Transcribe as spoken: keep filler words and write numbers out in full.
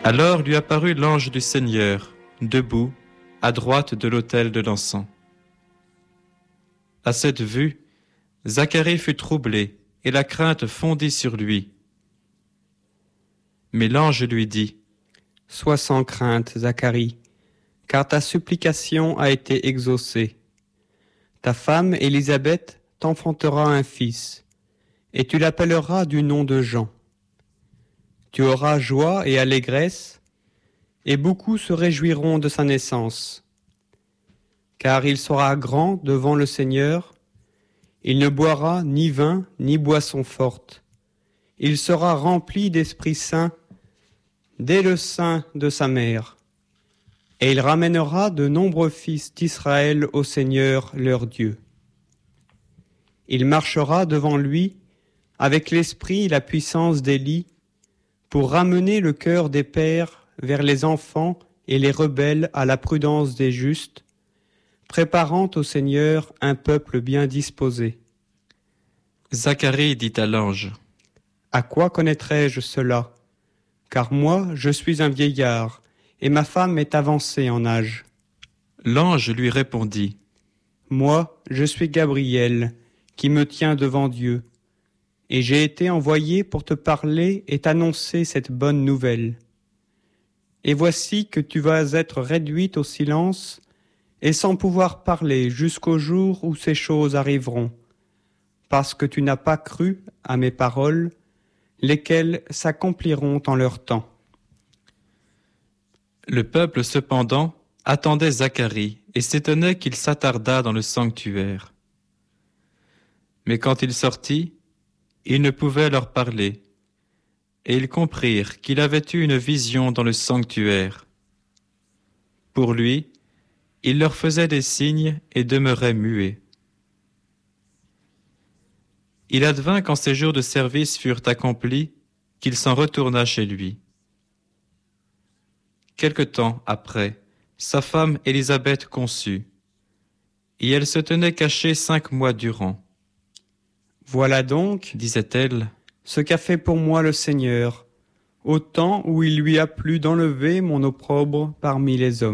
Alors lui apparut l'ange du Seigneur, debout, à droite de l'autel de l'encens. À cette vue, Zacharie fut troublé, et la crainte fondit sur lui. Mais l'ange lui dit : « Sois sans crainte, Zacharie, car ta supplication a été exaucée. Ta femme, Élisabeth, t'enfantera un fils, et tu l'appelleras du nom de Jean. Tu auras joie et allégresse, et beaucoup se réjouiront de sa naissance. Car il sera grand devant le Seigneur, il ne boira ni vin ni boisson forte. Il sera rempli d'Esprit Saint dès le sein de sa mère, et il ramènera de nombreux fils d'Israël au Seigneur leur Dieu. Il marchera devant lui avec l'esprit et la puissance d'Élie, pour ramener le cœur des pères vers les enfants et les rebelles à la prudence des justes, préparant au Seigneur un peuple bien disposé. » Zacharie dit à l'ange : « À quoi connaîtrai-je cela ? Car moi, je suis un vieillard, et ma femme est avancée en âge. » L'ange lui répondit : « Moi, je suis Gabriel, qui me tient devant Dieu, et j'ai été envoyé pour te parler et t'annoncer cette bonne nouvelle. Et voici que tu vas être réduite au silence et sans pouvoir parler jusqu'au jour où ces choses arriveront, parce que tu n'as pas cru à mes paroles, lesquelles s'accompliront en leur temps. » Le peuple, cependant, attendait Zacharie et s'étonnait qu'il s'attardât dans le sanctuaire. Mais quand il sortit, il ne pouvait leur parler, et ils comprirent qu'il avait eu une vision dans le sanctuaire. Pour lui, il leur faisait des signes et demeurait muet. Il advint quand ses jours de service furent accomplis, qu'il s'en retourna chez lui. Quelque temps après, sa femme Élisabeth conçut, et elle se tenait cachée cinq mois durant. « Voilà donc, disait-elle, ce qu'a fait pour moi le Seigneur, au temps où il lui a plu d'enlever mon opprobre parmi les hommes. »